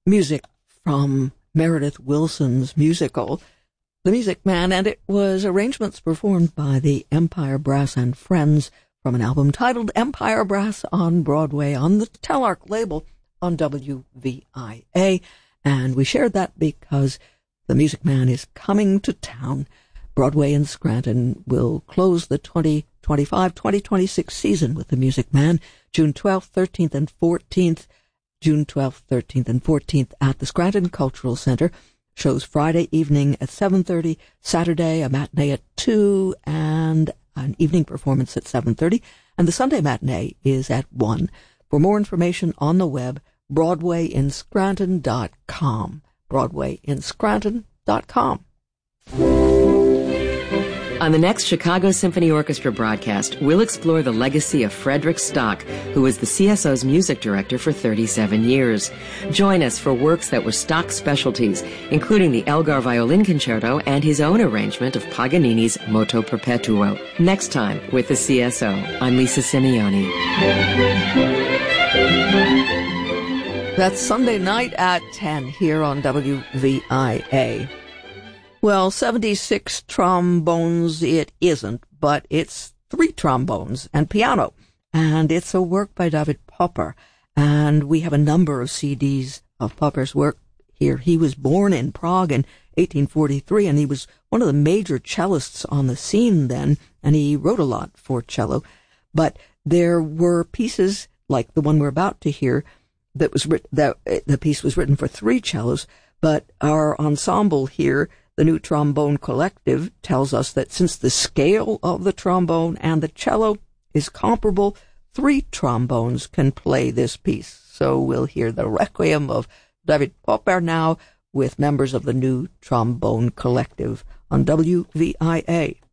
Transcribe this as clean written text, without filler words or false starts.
music from Meredith Willson's musical, The Music Man, and it was arrangements performed by the Empire Brass and Friends from an album titled Empire Brass on Broadway on the Telarc label on WVIA, and we shared that because The Music Man is coming to town. Broadway in Scranton will close the 2025-2026 season with The Music Man, June 12th, 13th, and 14th. June 12th, 13th, and 14th at the Scranton Cultural Center. Shows Friday evening at 7:30, Saturday a matinee at 2, and an evening performance at 7:30, and the Sunday matinee is at 1. For more information on the web, BroadwayInScranton.com. BroadwayInScranton.com. On the next Chicago Symphony Orchestra broadcast, we'll explore the legacy of Frederick Stock, who was the CSO's music director for 37 years. Join us for works that were Stock's specialties, including the Elgar Violin Concerto and his own arrangement of Paganini's Moto Perpetuo. Next time with the CSO, I'm Lisa Simeoni. That's Sunday night at 10 here on WVIA. Well, 76 trombones it isn't, but it's 3 trombones and piano. And it's a work by David Popper. And we have a number of CDs of Popper's work here. He was born in Prague in 1843, and he was one of the major cellists on the scene then, and he wrote a lot for cello. But there were pieces like the one we're about to hear that was the piece was written for 3 cellos, but our ensemble here, the New Trombone Collective, tells us that since the scale of the trombone and the cello is comparable, 3 trombones can play this piece. So we'll hear the Requiem of David Popper now with members of the New Trombone Collective on WVIA.